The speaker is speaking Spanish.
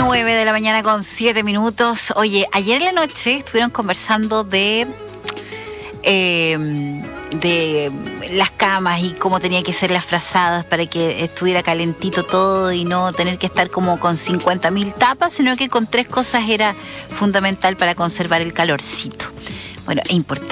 9 de la mañana con 7 minutos. Oye, ayer en la noche estuvieron conversando de las camas y cómo tenía que ser las frazadas para que estuviera calentito todo y no tener que estar como con 50.000 tapas, sino que con 3 cosas era fundamental para conservar el calorcito. Bueno, es importante.